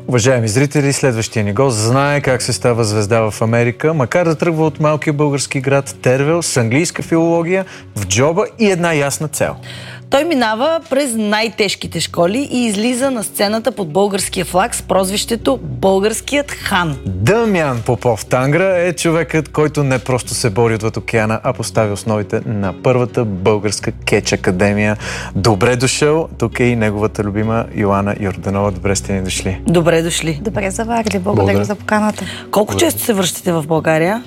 Уважаеми зрители, следващия ни гост знае как се става звезда в Америка, макар да тръгва от малкия български град Тервел с английска филология в джоба и една ясна цел. Той минава през най-тежките школи и излиза на сцената под българския флаг с прозвището Българският хан. Дамян Попов Тангра е човекът, който не просто се бори отвъд океана, а постави основите на първата българска кетч академия. Добре дошъл! Тук е и неговата любима Йоана Йорданова. Добре сте ни дошли. Добре дошли. Добре заварили. Благодаря за поканата. Колко често се връщате в България?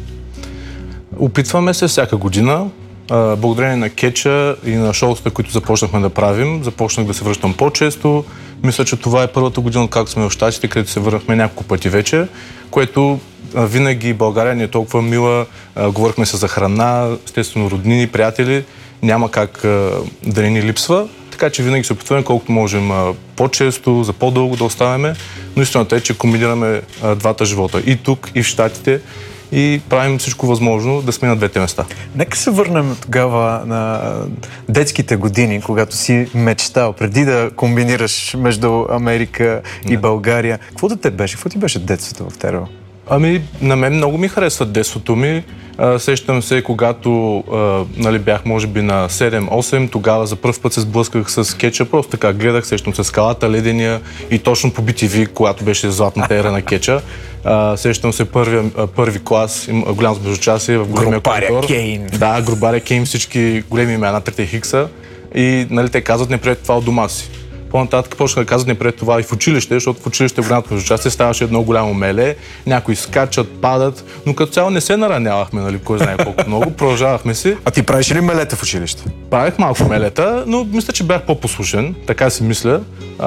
Опитваме се всяка година. Благодарение на кетча и на шоутата, които започнахме да правим, започнах да се връщам по-често. Мисля, че това е първата година, както сме в Щатите, където се върнахме няколко пъти вече, което винаги България ни е толкова мила. Говорихме се за храна, естествено роднини, приятели. Няма как да не ни липсва. Така че винаги се опитваме колкото можем по-често, за по-дълго да оставяме. Но истината е, че комбинираме двата живота. И тук, и в Щатите. И правим всичко възможно да сме на двете места. Нека се върнем тогава на детските години, когато си мечтал, преди да комбинираш между Америка и България. Какво да те беше? Какво ти беше детството в Тервел? На мен много ми харесва детството ми. Сещам се, когато бях може би на 7-8, тогава за пръв път се сблъсках с кетча. Просто така гледах, сещам се Скалата, Ледения и точно по BTV, когато беше златната ера на кетча. Сещам се първи клас, голям сбежочасие в големия коридор. Кейн. Да, Грубаря Кейн, всички големи имена, Трите Хикса. И те казват, не пред това от дома си. По-нататък почнаха да казват не пред това и в училище, защото в училище в голямото междучастие ставаше едно голямо меле, някои скачат, падат, но като цяло не се наранявахме, кой знае колко много, продължавахме си. А ти правиш ли мелета в училище? Правих малко мелета, но мисля, че бях по-послушен, така си мисля,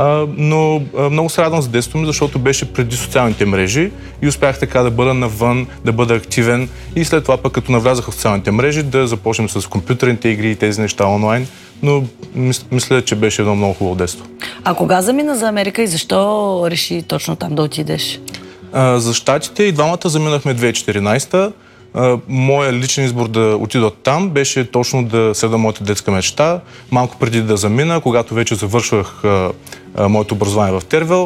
но много се радвам за детството ми, защото беше преди социалните мрежи и успях така да бъда навън, да бъда активен и след това пък като навлязах в социалните мрежи да започнем с компютърните игри и тези неща онлайн. Но мисля, че беше едно много хубаво детство. А кога замина за Америка и защо реши точно там да отидеш? За Щатите и двамата заминахме 2014-та. Моя личен избор да отида там беше точно да следва моята детска мечта. Малко преди да замина, когато вече завършвах моето образование в Тервел,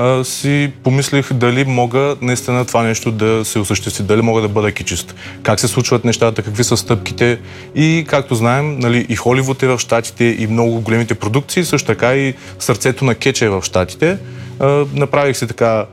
си помислих дали мога наистина това нещо да се осъществи, дали мога да бъда кетчист. Как се случват нещата, какви са стъпките и както знаем, и Холивуд е в Щатите и много големите продукции, също така и сърцето на кетча е в Щатите. Направих си така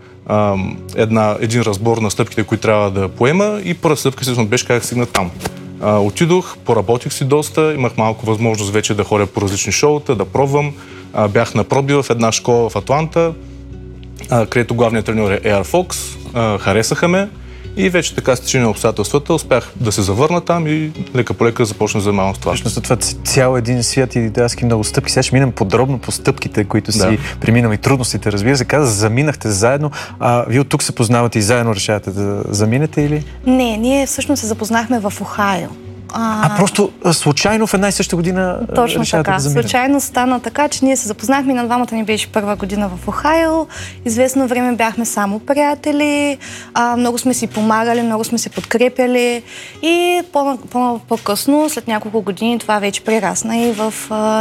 един разбор на стъпките, които трябва да поема и първа стъпка се беше как стигна там. Отидох, поработих си доста, имах малко възможност вече да ходя по различни шоута, да пробвам. Бях на проби в една школа в Атланта, където главният треньор е Air Fox, харесаха ме и вече така с течение на обстоятелствата успях да се завърна там и лека по лека започна да занимавам с това. Всъщност това цял един свят и адски много стъпки. Сега ще минем подробно по стъпките, които си преминали, трудностите, разбира се. Каза, заминахте заедно. Вие от тук се познавате и заедно решавате да заминете или? Не, ние всъщност се запознахме в Охайо. Просто случайно в една и съща година точно така. Да заминете? Случайно стана така, че ние се запознахме и на двамата ни беше първа година в Охайо. Известно време бяхме само приятели, много сме си помагали, много сме се подкрепяли и по-късно, след няколко години, това вече прерасна и в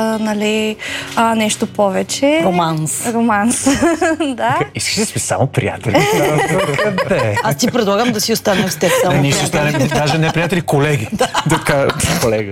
нещо повече. Романс. Да. Искаш да сме само приятели? Аз ти предлагам да си останем с теб само. Ние ще останем даже не приятели, колеги. Колега.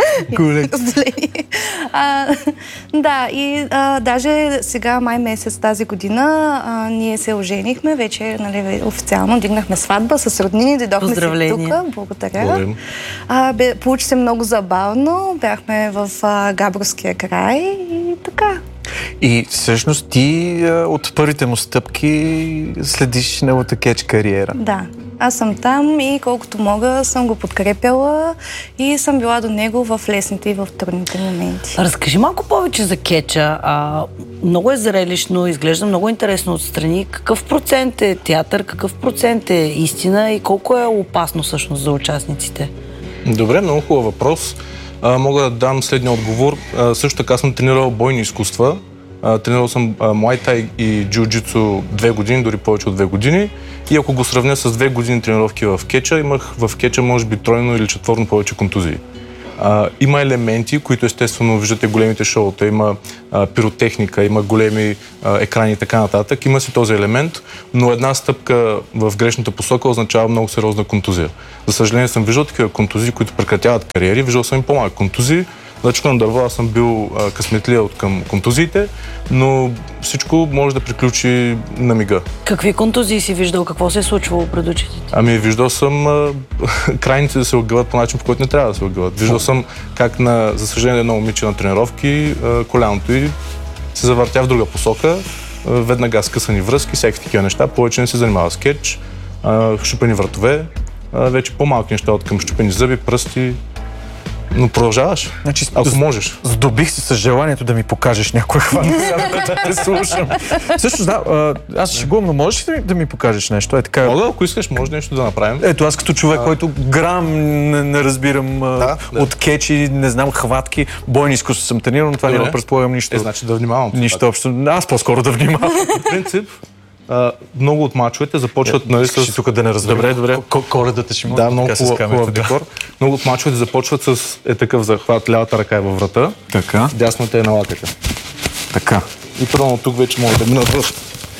Да, и даже сега, май месец тази година, ние се оженихме, вече официално дигнахме сватба с роднини, дойдохме си тук. Благодаря. Получи се много забавно, бяхме в Габровския край и така. И всъщност ти от първите му стъпки следиш неговата кетч кариера. Да. Аз съм там и колкото мога съм го подкрепяла и съм била до него в лесните и в трудните моменти. Разкажи малко повече за кетча. Много е зрелищно, изглежда много интересно отстрани. Какъв процент е театър, какъв процент е истина и колко е опасно всъщност за участниците? Добре, много хубав въпрос. Мога да дам следния отговор. Също така съм тренирал бойни изкуства. Тренирал съм муай-тай и джиу-джитсу 2 години, дори повече от 2 години. И ако го сравня с 2 години тренировки в кетча, имах в кетча може би тройно или четворно повече контузии. Има елементи, които естествено виждате големите шоута, има пиротехника, има големи екрани и така нататък. Има си този елемент, но една стъпка в грешната посока означава много сериозна контузия. За съжаление съм виждал такива контузии, които прекратяват кариери, виждал съм и по-малки контузии. Значи на дърво аз съм бил късметлия от към контузиите, но всичко може да приключи на мига. Какви контузии си виждал? Какво се е случвало пред очите ти? Виждал съм крайници да се огъват по начин, по който не трябва да се огъват. Виждал съм как, за съжаление, едно момиче на тренировки, коляното й се завъртя в друга посока, веднага скъсани връзки, всеки такива неща. Повече не се занимава с кетч, щупени вратове, вече по-малки неща от към щупени зъби, пръсти. Но продължаваш, ако можеш. Здобих се с желанието да ми покажеш някой хват, да те слушам. Също да, аз ще шегувам, но можеш ли да ми покажеш нещо? Мога, ако искаш, може нещо да направим. Ето, аз като човек, който грам не разбирам от кетчи, не знам хватки, бойни изкуства съм тренирал, но това няма предполагам нищо. Значи да внимавам. Нищо общо. Аз по-скоро да внимавам. В принцип, много от мачовете започват с... тук да не разберем. Добре. Коледата ще може много хубав декор. Много от мачовете започват с такъв захват, лявата ръка е във врата. Така. Дясната е на лакъка. Така. И първо тук вече може да минат в...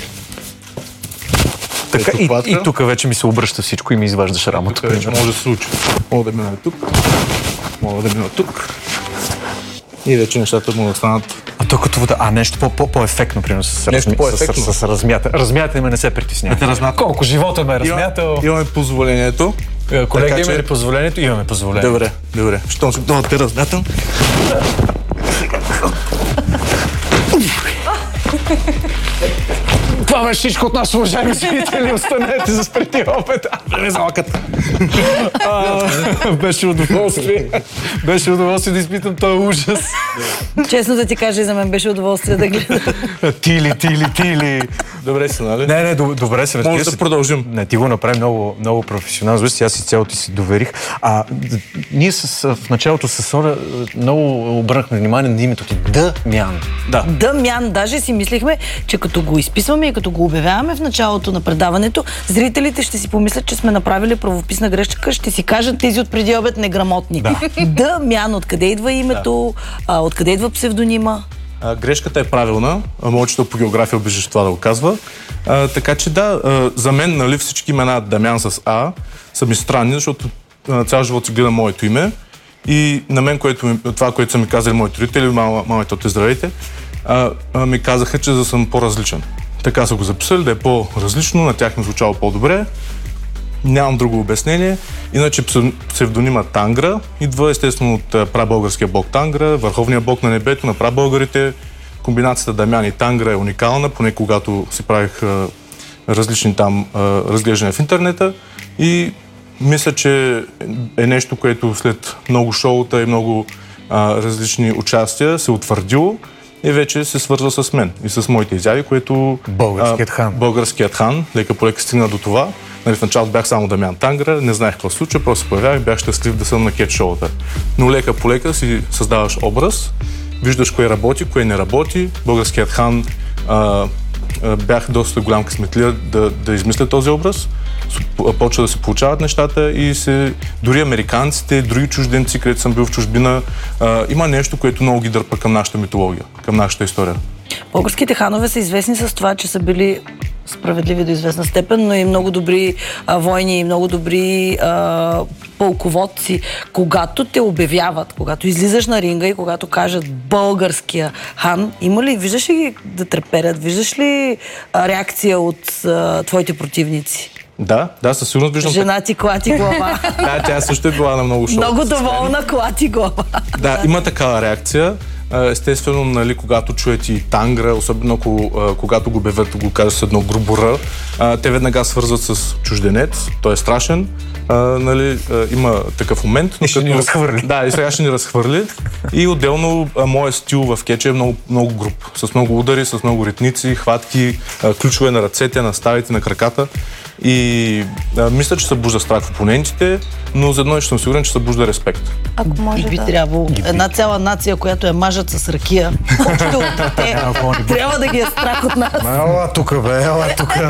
Така, и тук вече ми се обръща всичко и ми изваждаш рамото. Тук вече може да се случи. Мога да мина тук. Мога да мина тук. И вече нещата могат да станат... То като вода, нещо по-ефектно, примерно, с размята. Размята ме не се притеснява. Колко живота ме е размятал. Имаме позволението. Колега, имаме позволението? Имаме позволение. Добре. Щом се дома те размятам. Това беше всичко от нас, уважаеми зрители. Останете за спрети опит. Време за лакът. Беше удоволствие. Беше удоволствие да изпитам този ужас. Честно да ти кажа, за мен беше удоволствие да гледам. Тили. Добре си, нали? Не, добре се. Може да продължим. Не, ти го направи много професионално. Аз изцяло ти си доверих. Ние в началото с Оля много обърнахме внимание на името ти. Дамян. Дамян. Даже си мислихме, че като го изписваме и като го обявяваме в началото на предаването, зрителите ще си помислят, че сме направили правописна грешка, ще си кажат тези от преди обед неграмотни. Дамян, откъде идва името, откъде идва псевдонима? Грешката е правилна, моето по география обиждаш това да го казва. Така че за мен, нали, всички имена Дамян с А са ми странни, защото цял живот си гледам моето име и на мен, това, което са ми казали моите родители, мамите от здравейте, ми казаха, че да съм по-различен. Така са го записали, да е по-различно, на тях ми звучало по-добре. Нямам друго обяснение. Иначе псевдонима Тангра идва естествено от прабългарския бог Тангра, върховния бог на небето на прабългарите. Комбинацията Дамян и Тангра е уникална, поне когато си правих различни там разглеждания в интернета. И мисля, че е нещо, което след много шоута и много различни участия се утвърдило и вече се свързва с мен и с моите изяви, което... Българският хан. Лека по лека стигна до това. В началото бях само Дамян Тангра, не знаех какво случва, просто се появях, бях щастлив да съм на кетч шоута. Но лека по лека си създаваш образ, виждаш кое работи, кое не работи. Българският хан бях доста голям късметлия да измисля този образ. Почва да се получават нещата и дори американците, други чужденци, където съм бил в чужбина, има нещо, което много ги дърпа към нашата митология, към нашата история. Българските ханове са известни с това, че са били справедливи до известна степен, но и много добри войни, и много добри пълководци. Когато те обявяват, когато излизаш на ринга и когато кажат българския хан, виждаш ли ги да треперят? Виждаш ли реакция от твоите противници? Да, със сигурност виждам. Жена ти клати глава. Да, тя също е била на много шоу. Много доволна, клати глава. Да, има такава реакция. Естествено, нали, когато чуят и Тангра, особено когато го обявят, го кажат с едно грубо Р, те веднага свързват с чужденец, той е страшен. Нали, има такъв момент. И ще ни разхвърли. Да, и сега ще ни разхвърли. И отделно моят стил в кетча е много груб. С много удари, с много ритници, хватки, ключове на ръцете, на ставите, на краката. И мисля, че събужда страх в опонентите, но за едно нещо съм сигурен, че събужда респект. Ако може и би трябвало една цяла нация, която е мажат с ракия, трябва да ги е страх от нас. Ела тук, бе, ела тук.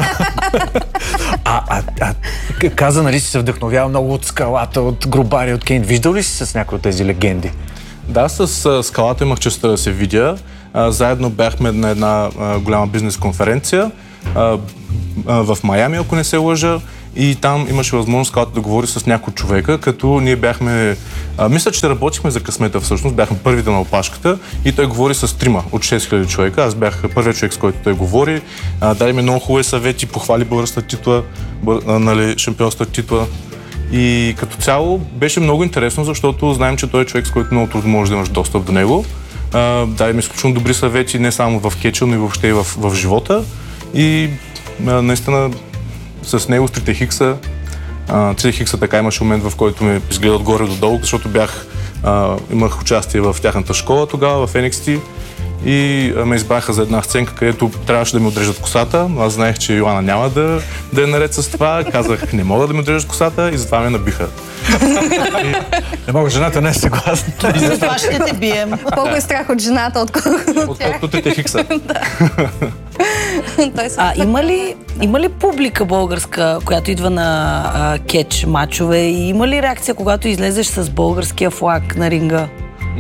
Каза, нали си се вдъхновява много от скалата, от Грубари, от Кейн. Виждал ли си с някои от тези легенди? Да, с скалата имах честта да се видя. Заедно бяхме на една голяма бизнес конференция в Майами, ако не се лъжа. И там имаше възможност скалата да говори с някой човека, като ние бяхме... мисля, че работихме за късмета всъщност, бяхме първите на опашката и той говори с 3 от 6000 човека. Аз бях първият човек, с който той говори. Даде ми много хубави съвети, похвали българската титла, шампионската титла. И като цяло беше много интересно, защото знаем, че той е човек, с който много трудно можеш да имаш достъп до него. Даде ми изключително добри съвети, не само в кетча, но и въобще и в живота. И наистина с него с трите хикса. Трите хикса така имаше момент, в който ме изгледа отгоре до долу, защото имах участие в тяхната школа тогава, в NXT. И ме избраха за една сценка, където трябваше да ми отрежат косата, но аз знаех, че Йоана няма да е наред с това. Казах, не мога да ми отрежат косата и затова ме набиха. Не мога, жената не е съгласна. И затова ще те бием. Колко е страх от жената, отколкото трите хикса. Има ли публика българска, която идва на кетч мачове и има ли реакция, когато излезеш с българския флаг на ринга?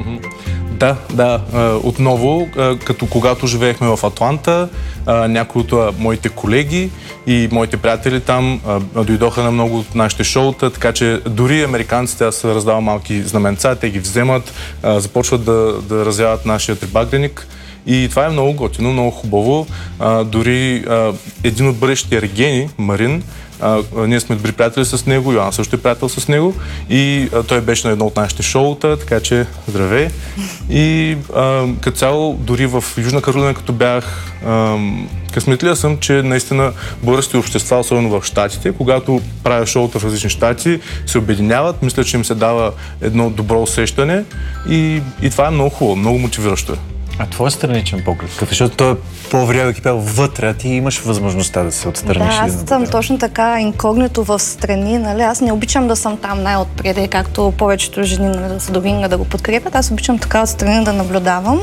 Да. Отново, като когато живеехме в Атланта, някои от моите колеги и моите приятели там дойдоха на много от нашите шоута, така че дори американците, аз раздавам малки знаменца, те ги вземат, започват да развяват нашия трибагреник. И това е много готино, много хубаво. Дори един от бъдещите регени, Марин, ние сме добри приятели с него, Йоан също е приятел с него и той беше на едно от нашите шоута, така че здравей. И като цяло, дори в Южна Каролина, като бях, късметлия съм, че наистина българските общества, особено в щатите, когато правят шоута в различни щати, се обединяват, мисля, че им се дава едно добро усещане и това е много хубаво, много мотивиращо е. А твой страничен поглед? Защото той е по-врял екипел вътре, а ти имаш възможността да се отстраниш. Да, аз съм точно така инкогнито в страни, нали? Аз не обичам да съм там най-отпред, както повечето жени, нали, да са до ринга да го подкрепят. Аз обичам така отстрани да наблюдавам.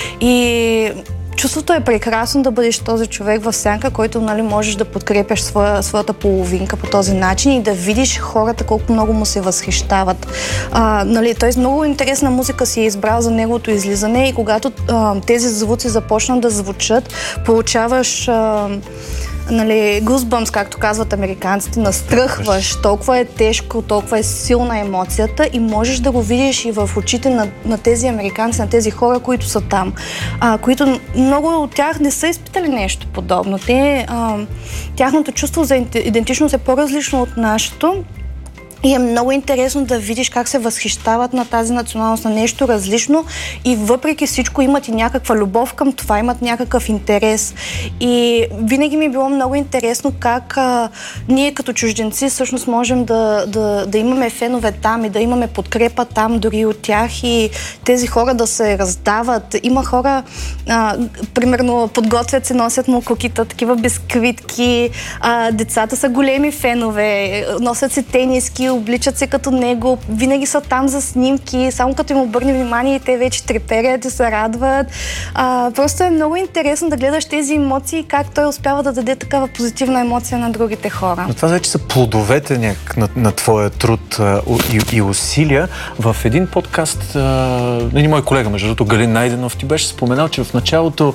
И чувството е прекрасно да бъдеш този човек в сянка, който, нали, можеш да подкрепяш своята половинка по този начин и да видиш хората колко много му се възхищават. Нали, той с много интересна музика си е избрал за неговото излизане и когато тези звуци започнат да звучат, получаваш нали, goosebumps, както казват американците, настръхваш, толкова е тежко, толкова е силна емоцията и можеш да го видиш и в очите на тези американци, на тези хора, които са там, които много от тях не са изпитали нещо подобно. Тяхното чувство за идентичност е по-различно от нашето. И е много интересно да видиш как се възхищават на тази националност, на нещо различно и въпреки всичко имат и някаква любов към това, имат някакъв интерес. И винаги ми е било много интересно как ние като чужденци всъщност можем да имаме фенове там и да имаме подкрепа там дори от тях и тези хора да се раздават. Има хора, примерно, подготвят се, носят му кукита, такива бисквитки, децата са големи фенове, носят се тениски, обличат се като него, винаги са там за снимки, само като им обърне внимание те вече треперят и се радват. Просто е много интересно да гледаш тези емоции, как той успява да даде такава позитивна емоция на другите хора. Но това вече са плодовете на твоя труд и усилия. В един подкаст, един мой колега, между другото, Галин Найденов, ти беше споменал, че в началото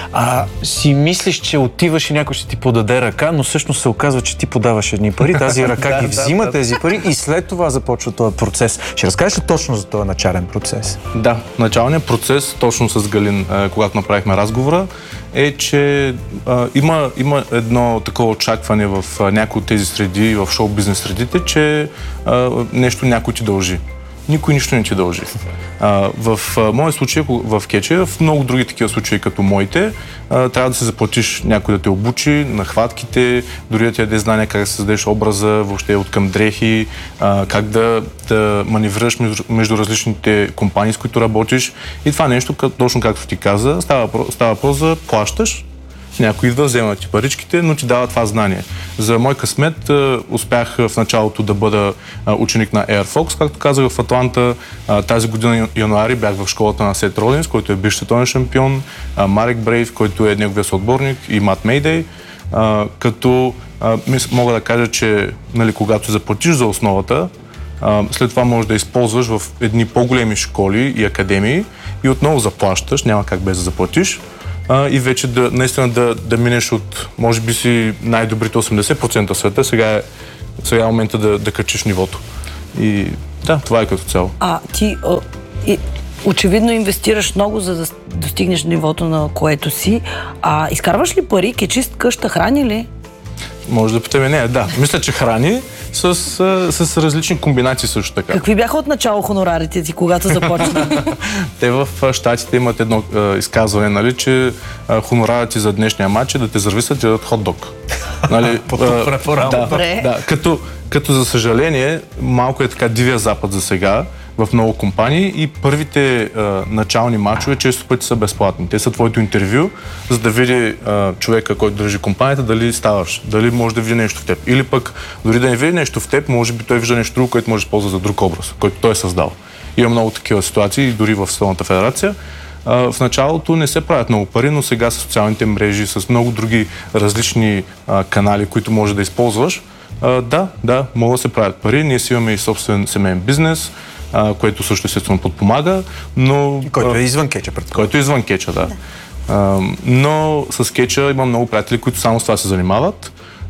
си мислиш, че отиваш и някой ще ти подаде ръка, но всъщност се оказва, че ти подаваш едни пари, тази ръка ги взима тези пари и след това започва този процес. Ще разкажеш ли точно за този начален процес? Да, началният процес, точно с Галин, когато направихме разговора, е, че има едно такова очакване в някои от тези среди, в шоу-бизнес средите, че нещо някой ти дължи. Никой нищо не ти дължи. В моя случай, в кетча, в много други такива случаи като моите, трябва да се заплатиш някой да те обучи на хватките, дори да ти даде знания как да създадеш образа, въобще от към дрехи, как да маневрираш между различните компании, с които работиш. И това нещо, точно както ти каза, става въпрос за плащаш. Някой идва, взема ти паричките, но ти дава това знание. За мой късмет успях в началото да бъда ученик на Air Fox, както казах в Атланта. Тази година януари бях в школата на Сет Ролинс, който е бивш световен шампион, Марек Брейв, който е неговия съотборник и Мат Мейдей. като мога да кажа, че нали, когато заплатиш за основата, след това можеш да използваш в едни по-големи школи и академии и отново заплащаш, няма как без да заплатиш. И вече наистина да минеш от, може би си най-добрите 80% в света, сега е момента да качиш нивото. И да, това е като цяло. Ти очевидно инвестираш много, за да достигнеш нивото, на което си. Изкарваш ли пари, кечист къща, храни ли? Може да питаме нея, да. Мисля, че храни с различни комбинации също така. Какви бяха отначало хонорарите ти, когато започна? Те в Щатите имат едно изказване, нали, че хонорарът ти за днешния матч е да те зависят и да дадат хот-дог. Нали, да, като за съжаление, малко е така дивия запад за сега, в много компании и първите начални мачове често пъти са безплатни. Те са твоето интервю, за да види човека, който държи компанията, дали ставаш, дали може да види нещо в теб. Или пък, дори да не види нещо в теб, може би той вижда нещо друго, което може да използва за друг образ, който той е създал. Има много такива ситуации, дори в Световната федерация. В началото не се правят много пари, но сега с социалните мрежи, с много други различни канали, които може да използваш, да, могат да се правят пари. Ние си имаме и собствен семейен бизнес, което също естествено подпомага, но... Който е извън кетча, предполагам. Който е извън кетча, да. Но с кетча има много приятели, които само с това се занимават.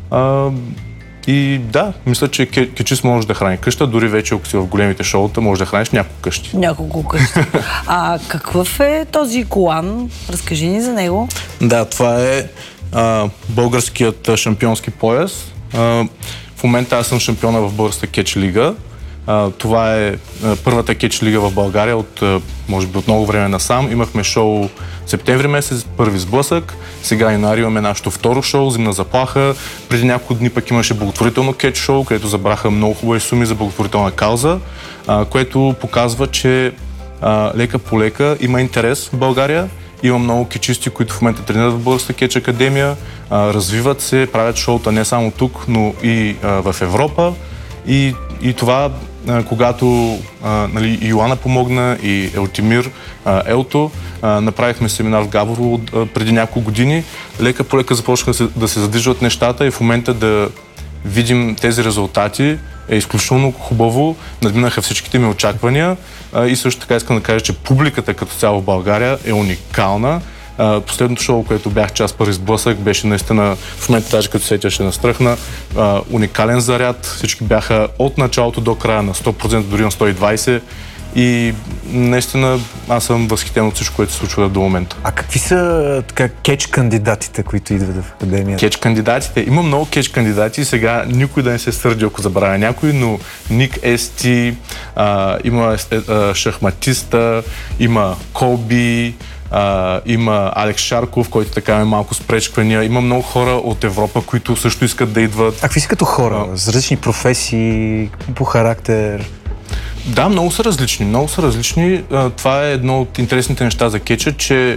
И да, мисля, че кетчист може да храни къща, дори вече ако си в големите шоута, може да храниш няколко къщи. Няколко къщи. Какъв е този колан? Разкажи ни за него. Да, това е българският шампионски пояс. В момента аз съм шампиона в българската кетч лига. Това е първата кетч лига в България може би от много време насам. Имахме шоу септември месец, първи сблъсък. Сега януари имаме нашето второ шоу, Зимна заплаха. Преди няколко дни пък имаше благотворително кетч шоу, където забраха много хубави суми за благотворителна кауза, което показва, че лека по лека има интерес в България. Има много кетчисти, които в момента тренират в Българската кетч академия, развиват се, правят шоута не само тук, но и в Европа. И това, когато нали, Йоана помогна и Елтимир, Елто, направихме семинар в Габрово преди няколко години, лека по лека започнаха да се задвижват нещата и в момента да видим тези резултати е изключително хубаво, надминаха всичките ми очаквания и също така искам да кажа, че публиката като цяло в България е уникална. Последното шоу, което бях част първи сблъсък, беше наистина, в момента даже като сетя ще настръхна, уникален заряд. Всички бяха от началото до края на 100%, дори на 120%. И наистина аз съм възхитен от всичко, което се случва до момента. Какви са кетч кандидатите, които идват в академията? Кетч кандидатите? Има много кетч кандидати. Сега никой да не се сърди, ако забравя някой, но Ник Ести, има шахматиста, има Коби, има Алекс Шарков, който така е малко спречквания. Има много хора от Европа, които също искат да идват. Какви са като хора? С различни професии, по характер? Да, много са различни. Това е едно от интересните неща за кетча, че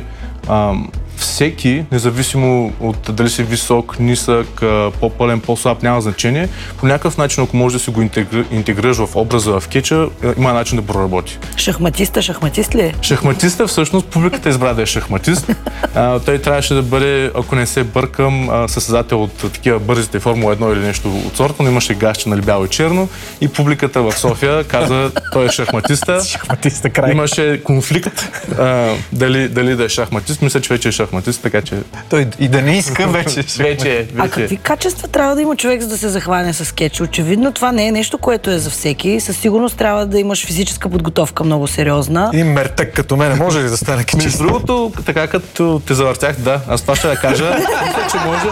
всеки, независимо от дали си висок, нисък, по-пълен, по-слаб, няма значение, по някакъв начин, ако можеш да си го интегрираш в образа в кетча, има начин да проработи. Шахматист ли е? Шахматиста, всъщност, публиката избра да е шахматист. Той трябваше да бъде, ако не се бъркам, състезател от такива бързите Формула 1 или нещо от сорта, но имаше гащи, нали, бяло и черно и публиката в София каза, той е шахматиста. Шахматиста край. Имаше конфликт дали да е шахматист. Мисля, че вече е шахматист, така че... Той и да не иска вече. Какви качества трябва да има човек, за да се захване с кетч? Очевидно това не е нещо, което е за всеки. Със сигурност трябва да имаш физическа подготовка много сериозна. И мертък като мен може ли да стане кетчист? Между другото, така като те завъртях, да, аз това ще да кажа. Мисля, че може.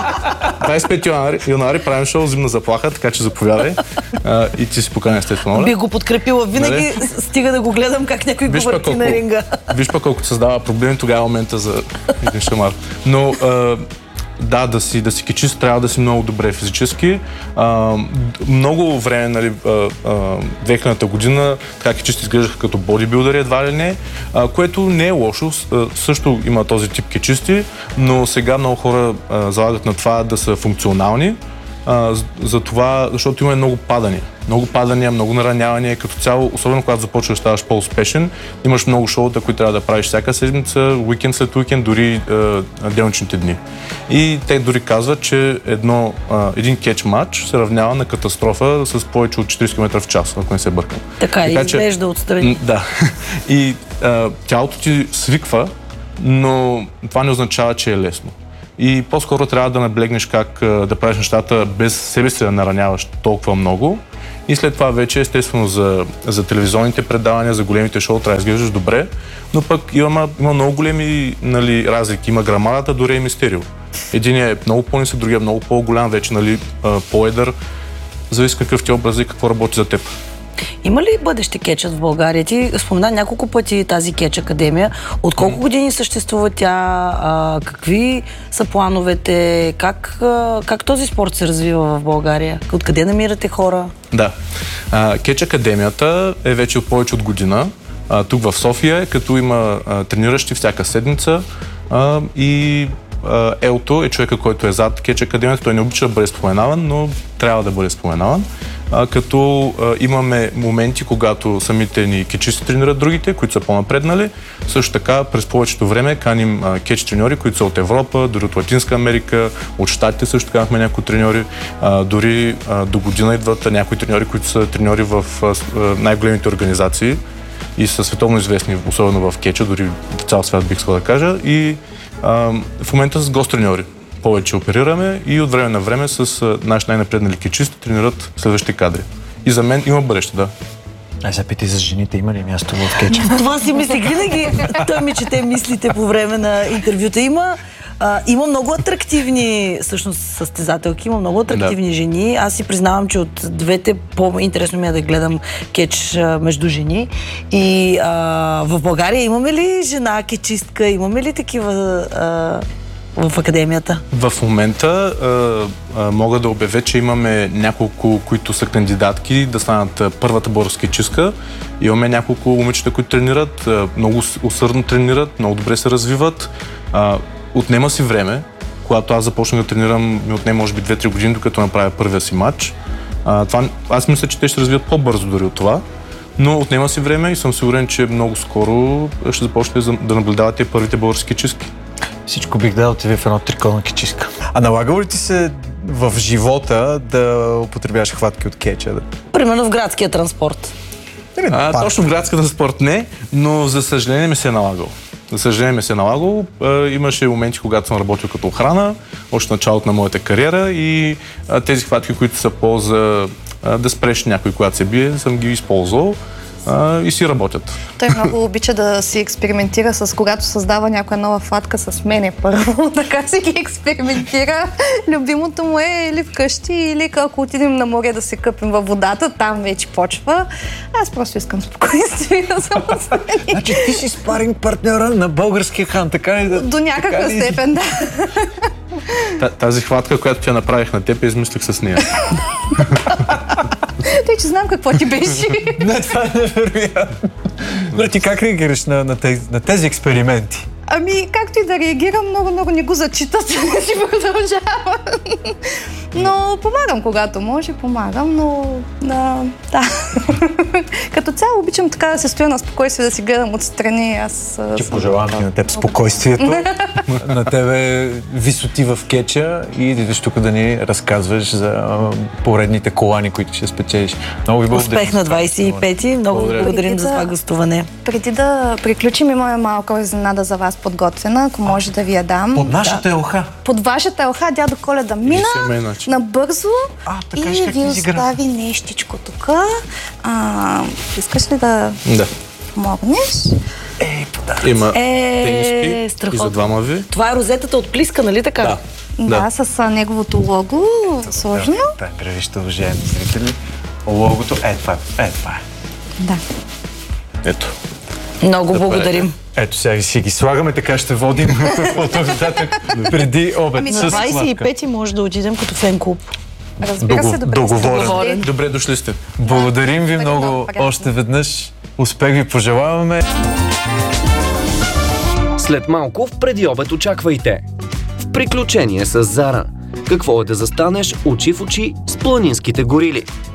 25 януари правим шоу Зимна заплаха, така че заповядай. И ти си поканя, естествено. Би го подкрепила винаги, стига да го гледам как някой го върти на ринга. Виж пък колко създава проблеми, тогава е момента за един шамар. Но да си кетчист, трябва да си много добре физически. Много време, нали, 2000-та година, така кетчисти изглеждаха като бодибилдъри, едва ли не, което не е лошо. Също има този тип кетчисти, но сега много хора залагат на това да са функционални, защото има много падания. много падания, много наранявания, като цяло, особено когато започваш да ставаш по-успешен, имаш много шоута, които трябва да правиш всяка седмица, уикенд след уикенд, дори делничните дни. И те дори казват, че един кетч матч се равнява на катастрофа с повече от 40 км в час, ако не се бъркам. Така изглежда отстрани. Да. И тялото ти свиква, но това не означава, че е лесно. И по-скоро трябва да наблегнеш как да правиш нещата без себе си да нараняваш толкова много. И след това вече, естествено, за телевизионните предавания, за големите шоу трябва да изглеждаш добре, но пък има много големи разлики. Има грамадата до Рей Мистерио. Единият е много по-нисък, другия е много по-голям, вече по-едър. Зависи какъв ти образ и какво работи за теб. Има ли бъдеще кетчът в България? Ти спомена няколко пъти тази кетч академия. От колко години съществува тя? Какви са плановете? Как този спорт се развива в България? Откъде намирате хора? Да. Кетч академията е вече от повече от година. Тук в София, като има трениращи всяка седмица и Елто е човека, който е зад кетч академията. Той не обича да бъде споменаван, но трябва да бъде споменаван. Като имаме моменти, когато самите ни кетчисти тренират другите, които са по-напреднали. Също така, през повечето време каним кетч треньори, които са от Европа, дори от Латинска Америка, от Щатите също така имахме някои треньори. Дори до година идват някои треньори, които са треньори в най-големите организации и са световно известни, особено в кетча, дори в цял свят бих искал да кажа. И в момента с гост-треньори повече оперираме и от време на време с наши най-напреднали кетчисти тренират следващите кадри. И за мен има бъдеще, да. Запитай за жените, има ли място в кетча? Това си мисли винаги. Той ми чете мислите по време на интервюта. Има много атрактивни, всъщност, състезателки, има много атрактивни жени. Аз си признавам, че от двете по-интересно ми е да гледам кетч между жени. И в България имаме ли жена кетчистка? Имаме ли такива в академията? В момента мога да обявя, че имаме няколко, които са кандидатки да станат първата българска кетчистка. Имаме няколко момичета, които тренират, много усърдно тренират, много добре се развиват. Отнема си време. Когато аз започнах да тренирам, ми отнема може би 2-3 години, докато направя първия си матч. Аз мисля, че те ще развият по-бързо дори от това, но отнема си време и съм сигурен, че много скоро ще започнете да наблюдавате първите български кетчистки. Всичко бих дал ти в едно трико на кетчистка. А налагало ли ти се в живота да употребяваш хватки от кетча? Примерно в градския транспорт. Точно в градския транспорт не, но за съжаление ми се е налагало. Имаше моменти, когато съм работил като охрана, още началото на моята кариера и тези хватки, които са полза да спреш някой, когато се бие, съм ги използвал и си работят. Той много обича да си експериментира с когато създава някоя нова хватка с мене първо. Така си ги експериментира. Любимото му е или вкъщи, или ако отидем на море да се къпим във водата, там вече почва. Аз просто искам спокойствие да съм отстранен. Значи ти си спаринг партньора на българския хан, така ли? До някаква степен, да. Тази хватка, която тя направих на теб, я измислих с нея. Тъй, че знам какво ти беше. Не, това е невероятно. Но ти как реагираш на тези експерименти? Ами, както и да реагирам, много не го зачитат, не си продължава. Но помагам, когато може, но да. Като цяло обичам така да се стоя на спокойствие, да си гледам отстрани. Че пожелавам ти на теб спокойствието, на тебе висоти в кетча и да идваш тук да ни разказваш за поредните колани, които ще спечелиш. Много ви благодаря. Успех на 25-ти. Много благодарим за това гостуване. Преди да приключим, имаме малко изненада за вас подготвена, ако може да ви я дам. Под нашата елха? Под вашата елха, дядо Коледа мина набързо и ви остави нещичко тук. Искаш ли да помогнеш? Има тениски и за двама ви. Това е розетата от Плиска, нали така? Да, с неговото лого сложено. Така, вижте, уважаеми зрители, логото това е. Да. Ето. Много благодарим. Ето сега си ги слагаме, така ще водим по-нататък преди обед. На 25-ти може да отидем като фен-клуб. Разбира се, договорен. Добре дошли сте. Благодарим ви много още веднъж. Успех ви пожелаваме. След малко в преди обед очаквайте. В приключение с Зара. Какво е да застанеш очи в очи с планинските горили?